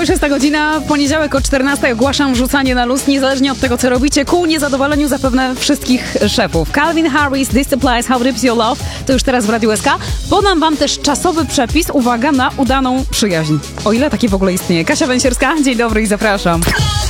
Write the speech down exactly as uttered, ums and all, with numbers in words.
szósta godzina, w poniedziałek o czternastej ogłaszam wrzucanie na luz, niezależnie od tego, co robicie, ku niezadowoleniu zapewne wszystkich szefów. Calvin Harris, This Supplies, How Rips Your Love, to już teraz w Radiu S K. Podam wam też czasowy przepis, uwaga, na udaną przyjaźń. O ile taki w ogóle istnieje. Kasia Węsierska, dzień dobry i zapraszam.